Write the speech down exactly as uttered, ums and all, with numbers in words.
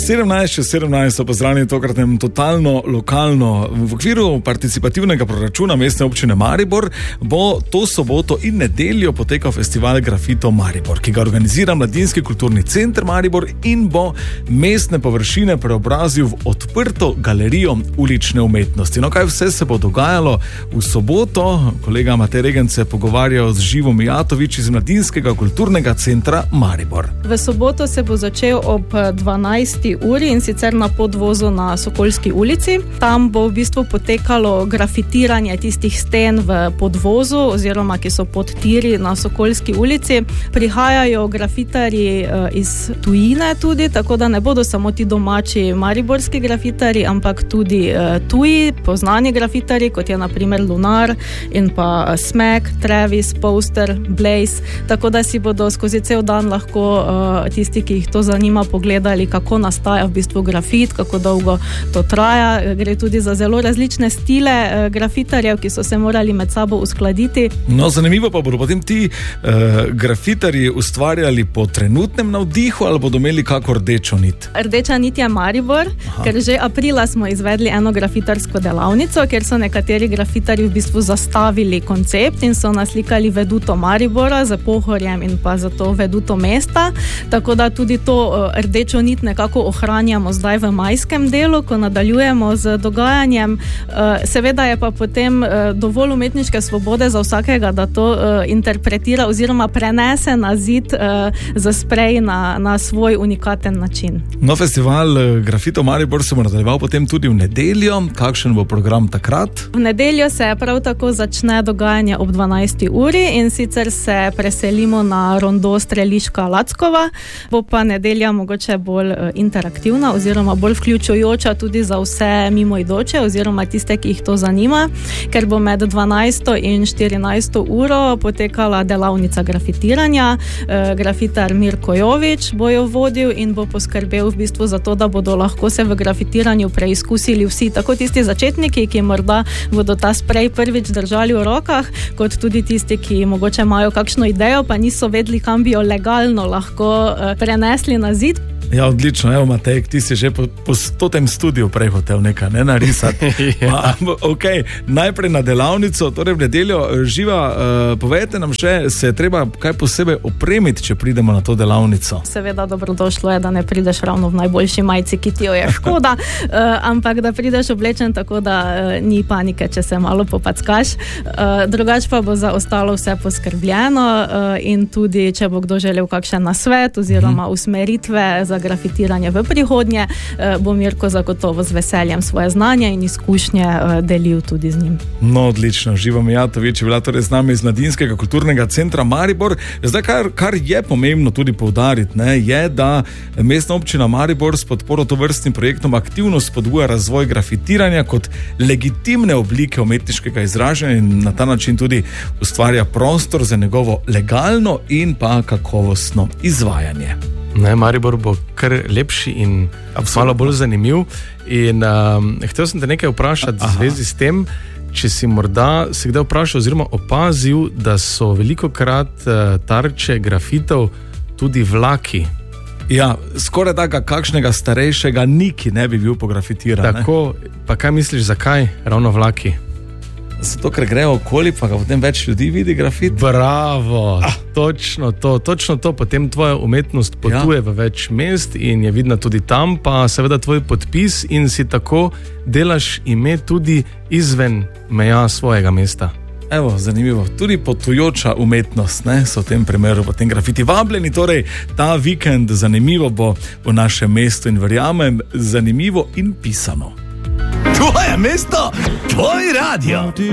sedemnajst čez sedemnajst so pozdravljeni tokratnem totalno lokalno. V okviru participativnega proračuna Mestne občine Maribor bo to soboto in nedeljo potekal festival Grafito Maribor, ki ga organizira Mladinski kulturni center Maribor in bo mestne površine preobrazil v odprto galerijo ulične umetnosti. No, kaj vse se bo dogajalo v soboto? Kolega Matej Regent se je pogovarjal z Živo Mijatovič iz Mladinskega kulturnega centra Maribor. V soboto se bo začel ob dvanajsti uri in sicer na podvozu na Sokolski ulici. Tam bo v bistvu potekalo grafitiranje tistih sten v podvozu oziroma ki so pod tiri na Sokolski ulici. Prihajajo grafitarji iz tujine tudi, tako da ne bodo samo ti domači mariborski grafitarji, ampak tudi tuji, poznani grafitarji, kot je na primer Lunar in pa Smack, Travis, Poster, Blaze, tako da si bodo skozi cel dan lahko tisti, ki jih to zanima, pogledali, kako nastaja v bistvu grafit, kako dolgo to traja. Gre tudi za zelo različne stile grafitarjev, ki so se morali med sabo uskladiti. No, zanimivo pa bodo potem ti uh, grafitarji ustvarjali po trenutnem navdihu ali bodo imeli kako rdečo nit? Rdeča nit je Maribor, Aha. ker že aprila smo izvedli eno grafitarsko delavnico, kjer so nekateri grafitarji v bistvu zastavili koncept in so naslikali veduto Maribora za Pohorjem in pa za to veduto mesta, tako da tudi to uh, rdečo nit nekako ohranjamo zdaj v majskem delu, ko nadaljujemo z dogajanjem. Uh, seveda je pa potem uh, dovolj umetniške svobode za vsakega, da to uh, interpretira oziroma prenese na zid uh, za sprej na, na svoj unikaten način. No, festival Grafito Maribor se bo nadaljeval potem tudi v nedeljo. Kakšen bo program takrat? V nedeljo se prav tako začne dogajanje ob dvanajsti uri in sicer se preselimo na rondo Streliška Lackova. Bo pa nedelja mogoče bolj uh, interaktivna oziroma bolj vključujoča tudi za vse mimoidoče oziroma tiste, ki jih to zanima, ker bo med dvanajsto in štirinajsto uro potekala delavnica grafitiranja. E, grafitar Mirko Jovič bo jo vodil in bo poskrbel v bistvu za to, da bodo lahko se v grafitiranju preizkusili vsi, tako tisti začetniki, ki morda bodo ta sprej prvič držali v rokah, kot tudi tisti, ki mogoče imajo kakšno idejo, pa niso vedeli, kam bi jo legalno lahko e, prenesli na zid. Ja, odlično, evo Matej, ti si že po, po stotem studiu prej hotel nekaj, ne narisati. ja. Ok, najprej na delavnico, torej v nedeljo. Živa, uh, povejte nam še, se je treba kaj posebej opremiti, če pridemo na to delavnico? Seveda dobrodošlo je, da ne prideš ravno v najboljši majici, ki ti jo je škoda, uh, ampak da prideš oblečen tako, da uh, ni panike, če se malo popackaš. Uh, drugač pa bo za ostalo vse poskrbljeno uh, in tudi, če bo kdo želel kakšen nasvet oziroma hmm. usmeritve za grafitiranje v prihodnje, bo Mirko zagotovo z veseljem svoje znanje in izkušnje delil tudi z njim. No, odlično. Živo Mijatovič je bila torej z nami iz Mladinskega kulturnega centra Maribor. Zdaj, kar, kar je pomembno tudi poudariti, ne, je, da Mestna občina Maribor s podporo tovrstnim projektom aktivno spodbuja razvoj grafitiranja kot legitimne oblike umetniškega izražanja in na ta način tudi ustvarja prostor za njegovo legalno in pa kakovostno izvajanje. Ne, Maribor bo kar lepši in malo bolj zanimiv. In um, hotel sem te nekaj vprašati v zvezi s tem, če si morda se kdaj vprašal oziroma opazil, da so velikokrat uh, tarče grafitov tudi vlaki. Ja, skoraj tako kakšnega starejšega niki ne bi bil pografitiran. Tako, ne? Pa kaj misliš, zakaj ravno vlaki? Zato, ker grejo okoli, pa ga potem več ljudi vidi grafit. Bravo, ah. točno to, točno to. Potem tvoja umetnost potuje ja. v več mest in je vidna tudi tam, pa seveda tvoj podpis in si tako delaš ime tudi izven meja svojega mesta. Evo, zanimivo. Tudi potujoča umetnost, ne, so v tem primeru potem grafiti vabljeni. Torej, ta vikend zanimivo bo v našem mestu in verjamem, zanimivo in pisano. Tvoje mesto, tvoj radio.